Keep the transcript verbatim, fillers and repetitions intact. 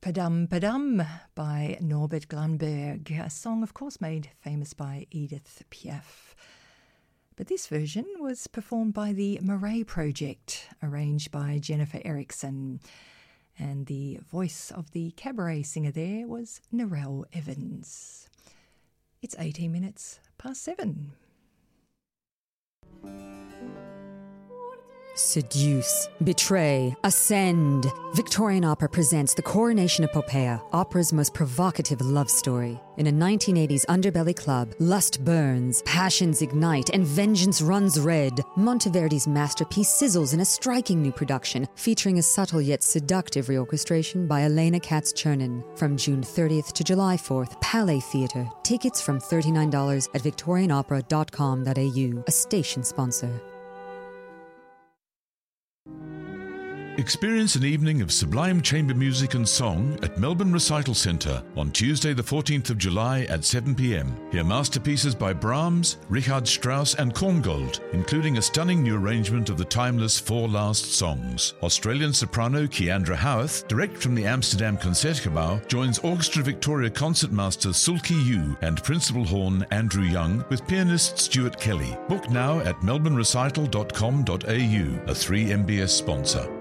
Padam Padam by Norbert Glanberg, a song of course made famous by Edith Piaf. But this version was performed by the Murray Project, arranged by Jennifer Erickson. And the voice of the cabaret singer there was Narelle Evans. It's eighteen minutes past seven. Seduce, betray, ascend. Victorian Opera presents the Coronation Epopea, opera's most provocative love story. In a nineteen eighties underbelly club, lust burns, passions ignite, and vengeance runs red. Monteverdi's masterpiece sizzles in a striking new production, featuring a subtle yet seductive reorchestration by Elena Katz-Chernin. From June thirtieth to July fourth, Palais Theatre. Tickets from thirty-nine dollars at victorian opera dot com dot a u, a station sponsor. Experience an evening of sublime chamber music and song at Melbourne Recital Centre on Tuesday the fourteenth of July at seven p m. Hear masterpieces by Brahms, Richard Strauss and Korngold, including a stunning new arrangement of the timeless Four Last Songs. Australian soprano Keandra Howarth, direct from the Amsterdam Concertgebouw, joins Orchestra Victoria concertmaster Sulki Yu and principal horn Andrew Young with pianist Stuart Kelly. Book now at melbourne recital dot com dot a u, a three M B S sponsor.